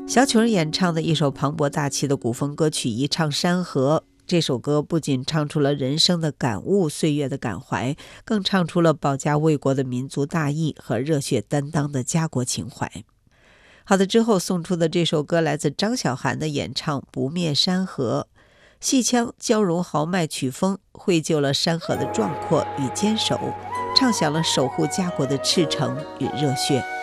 小曲儿演唱的一首磅礴大气的古风歌曲《一唱山河》，这首歌不仅唱出了人生的感悟、岁月的感怀，更唱出了保家卫国的民族大义和热血担当的家国情怀。好的，之后送出的这首歌来自张小涵的演唱《不灭山河》，戏腔交融豪迈曲风，绘就了山河的壮阔与坚守，唱响了守护家国的赤诚与热血。